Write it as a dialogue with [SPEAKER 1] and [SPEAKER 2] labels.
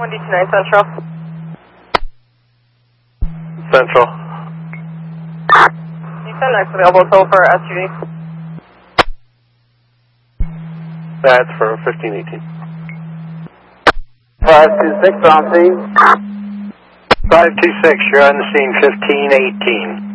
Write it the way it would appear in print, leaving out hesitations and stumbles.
[SPEAKER 1] 729 Central.
[SPEAKER 2] Central.
[SPEAKER 1] You said next available toll for SUV.
[SPEAKER 2] That's for 1518.
[SPEAKER 3] 526 on scene.
[SPEAKER 2] 526, you're on the scene 1518.